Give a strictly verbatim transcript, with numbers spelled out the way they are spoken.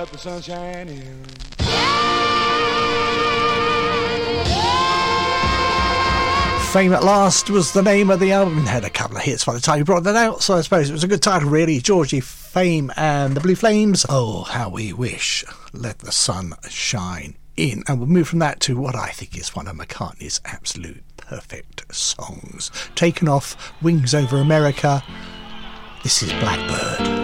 The sun shining. Fame at Last was the name of the album. It had a couple of hits by the time you brought that out, so I suppose it was a good title, really. Georgie Fame and the Blue Flames. Oh, how we wish. Let the sun shine in. And we'll move from that to what I think is one of McCartney's absolute perfect songs. Taken off Wings Over America. This is Blackbird.